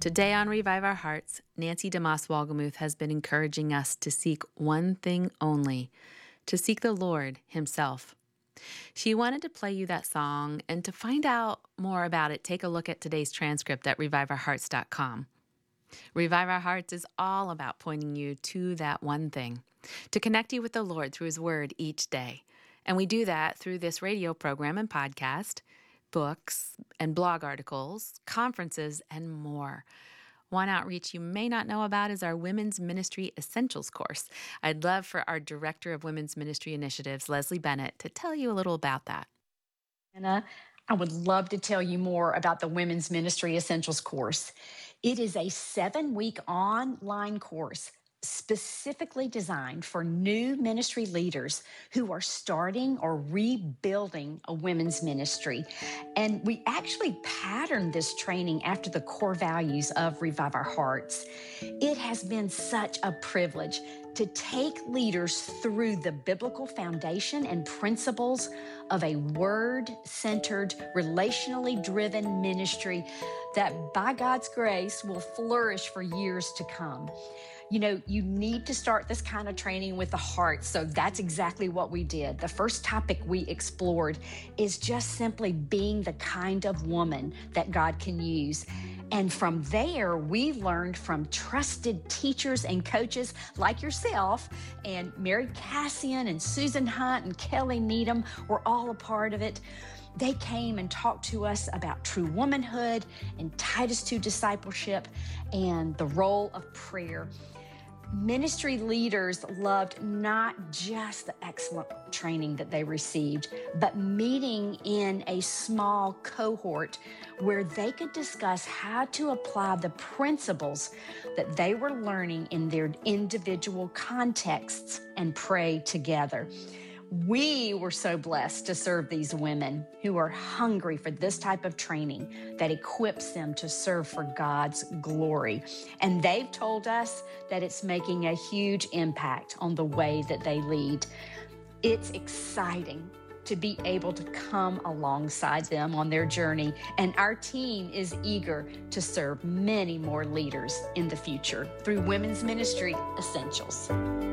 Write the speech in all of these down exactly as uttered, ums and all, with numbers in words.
Today on Revive Our Hearts, Nancy DeMoss Wolgemuth has been encouraging us to seek one thing only, to seek the Lord Himself. She wanted to play you that song, and to find out more about it, take a look at today's transcript at revive our hearts dot com. Revive Our Hearts is all about pointing you to that one thing, to connect you with the Lord through His Word each day. And we do that through this radio program and podcast, books and blog articles, conferences, and more. One outreach you may not know about is our Women's Ministry Essentials course. I'd love for our Director of Women's Ministry Initiatives, Leslie Bennett, to tell you a little about that. Anna, I would love to tell you more about the Women's Ministry Essentials course. It is a seven-week online course specifically designed for new ministry leaders who are starting or rebuilding a women's ministry. And we actually patterned this training after the core values of Revive Our Hearts. It has been such a privilege to take leaders through the biblical foundation and principles of a word-centered, relationally driven ministry that, by God's grace, will flourish for years to come. You know, you need to start this kind of training with the heart, so that's exactly what we did. The first topic we explored is just simply being the kind of woman that God can use. And from there, we learned from trusted teachers and coaches like yourself, and Mary Cassian and Susan Hunt and Kelly Needham were all a part of it. They came and talked to us about true womanhood and Titus two discipleship and the role of prayer. Ministry leaders loved not just the excellent training that they received, but meeting in a small cohort where they could discuss how to apply the principles that they were learning in their individual contexts and pray together. We were so blessed to serve these women who are hungry for this type of training that equips them to serve for God's glory. And they've told us that it's making a huge impact on the way that they lead. It's exciting to be able to come alongside them on their journey, and our team is eager to serve many more leaders in the future through Women's Ministry Essentials.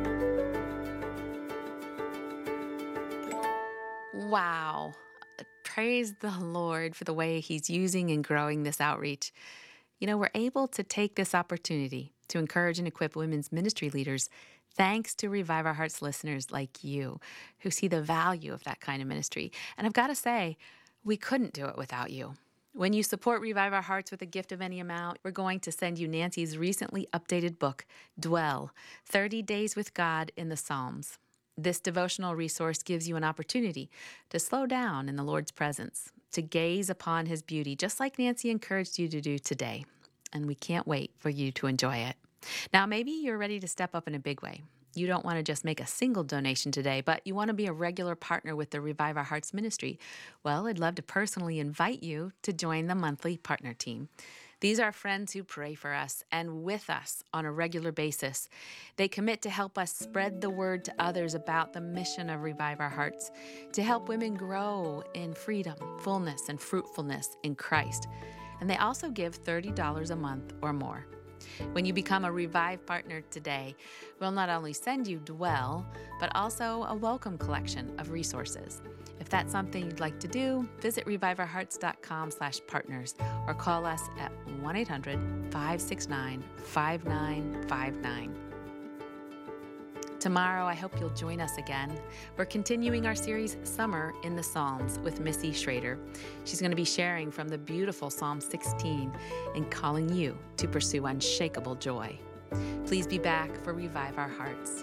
Wow. Praise the Lord for the way He's using and growing this outreach. You know, we're able to take this opportunity to encourage and equip women's ministry leaders thanks to Revive Our Hearts listeners like you who see the value of that kind of ministry. And I've got to say, we couldn't do it without you. When you support Revive Our Hearts with a gift of any amount, we're going to send you Nancy's recently updated book, Dwell, thirty Days with God in the Psalms. This devotional resource gives you an opportunity to slow down in the Lord's presence, to gaze upon His beauty, just like Nancy encouraged you to do today. And we can't wait for you to enjoy it. Now, maybe you're ready to step up in a big way. You don't want to just make a single donation today, but you want to be a regular partner with the Revive Our Hearts ministry. Well, I'd love to personally invite you to join the monthly partner team. These are friends who pray for us and with us on a regular basis. They commit to help us spread the word to others about the mission of Revive Our Hearts, to help women grow in freedom, fullness, and fruitfulness in Christ. And they also give thirty dollars a month or more. When you become a Revive partner today, we'll not only send you Dwell, but also a welcome collection of resources. If that's something you'd like to do, visit revive our hearts dot com slash partners or call us at one eight hundred, five six nine, five nine five nine. Tomorrow, I hope you'll join us again. We're continuing our series, Summer in the Psalms, with Missy Schrader. She's going to be sharing from the beautiful Psalm sixteen and calling you to pursue unshakable joy. Please be back for Revive Our Hearts.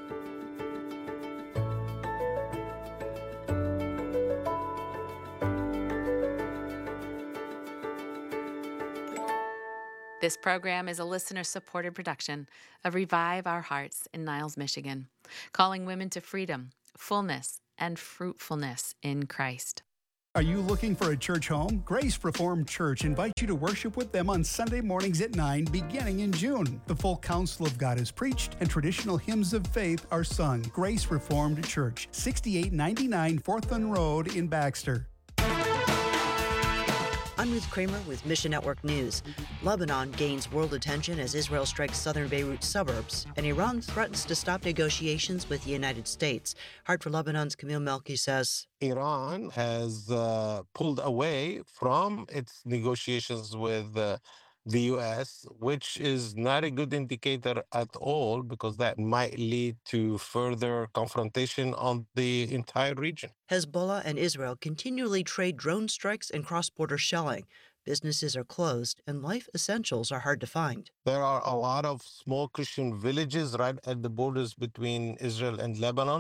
This program is a listener-supported production of Revive Our Hearts in Niles, Michigan, calling women to freedom, fullness, and fruitfulness in Christ. Are you looking for a church home? Grace Reformed Church invites you to worship with them on Sunday mornings at nine, beginning in June. The full counsel of God is preached and traditional hymns of faith are sung. Grace Reformed Church, sixty-eight ninety-nine Fourthland Road in Baxter. I'm Ruth Kramer with Mission Network News. Lebanon gains world attention as Israel strikes southern Beirut suburbs, and Iran threatens to stop negotiations with the United States. Hard for Lebanon's Camille Melki says, Iran has uh, pulled away from its negotiations with uh, the U S, which is not a good indicator at all, because that might lead to further confrontation on the entire region. Hezbollah and Israel continually trade drone strikes and cross-border shelling. Businesses are closed, and life essentials are hard to find. There are a lot of small Christian villages right at the borders between Israel and Lebanon,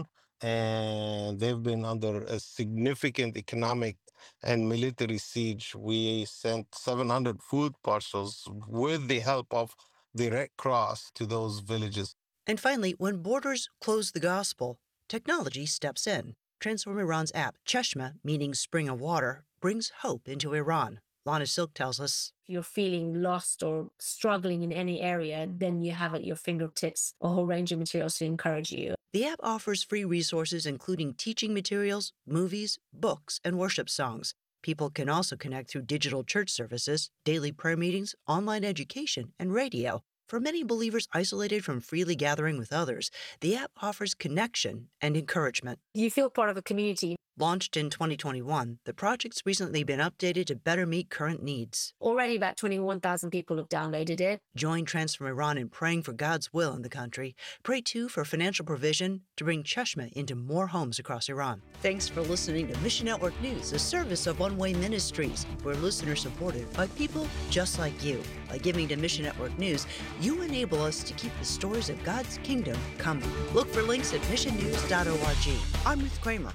and they've been under a significant economic and military siege. We sent seven hundred food parcels with the help of the Red Cross to those villages. And finally, when borders close the gospel, technology steps in. Transform Iran's app, Cheshmeh, meaning spring of water, brings hope into Iran. Lana Silk tells us, if you're feeling lost or struggling in any area, then you have at your fingertips a whole range of materials to encourage you. The app offers free resources including teaching materials, movies, books, and worship songs. People can also connect through digital church services, daily prayer meetings, online education, and radio. For many believers isolated from freely gathering with others, the app offers connection and encouragement. You feel part of a community. Launched in twenty twenty-one, the project's recently been updated to better meet current needs. Already about twenty-one thousand people have downloaded it. Join Transform Iran in praying for God's will in the country. Pray, too, for financial provision to bring Cheshmeh into more homes across Iran. Thanks for listening to Mission Network News, a service of One Way Ministries. We're listener-supported by people just like you. By giving to Mission Network News, you enable us to keep the stories of God's kingdom coming. Look for links at mission news dot org. I'm Ruth Kramer.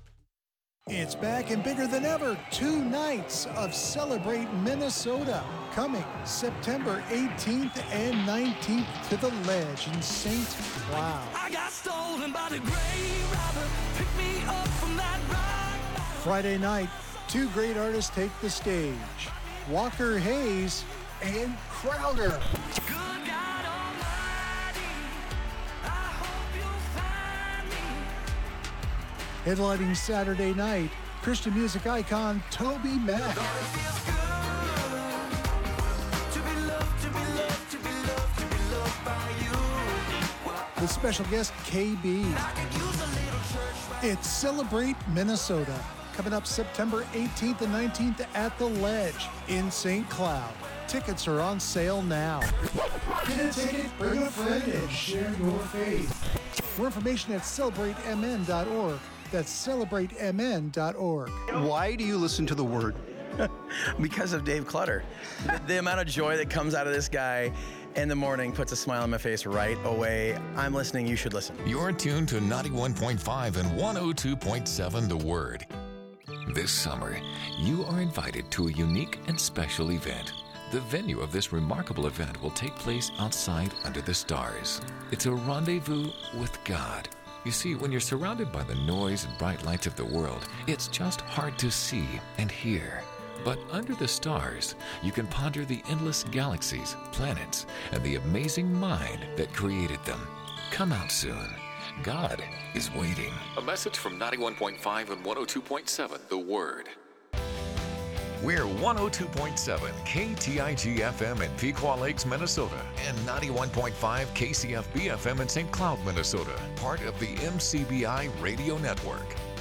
It's back and bigger than ever. Two nights of Celebrate Minnesota. Coming September eighteenth and nineteenth to the Ledge in Saint Cloud. I got stolen by the gray robber. Pick me up from that rock. Friday night, two great artists take the stage. Walker Hayes and Crowder. Good God Almighty, I hope you'll find me. Headlining Saturday night, Christian music icon Toby Mac. With special guest K B. It's Celebrate Minnesota. Coming up September eighteenth and nineteenth at the Ledge in Saint Cloud. Tickets are on sale now. Get a ticket, bring a friend, and share your faith. More information at celebrate m n dot org. That's celebrate m n dot org. Why do you listen to the Word? Because of Dave Clutter. The, the amount of joy that comes out of this guy in the morning puts a smile on my face right away. I'm listening. You should listen. You're tuned to ninety-one point five and one oh two point seven The Word. This summer, you are invited to a unique and special event. The venue of this remarkable event will take place outside under the stars. It's a rendezvous with God. You see, when you're surrounded by the noise and bright lights of the world, it's just hard to see and hear. But under the stars, you can ponder the endless galaxies, planets, and the amazing mind that created them. Come out soon. God is waiting. A message from ninety-one point five and one oh two point seven The Word. We're one oh two point seven K T I G F M in Pequot Lakes, Minnesota, and ninety-one point five K C F B F M in Saint Cloud, Minnesota, part of the M C B I Radio Network.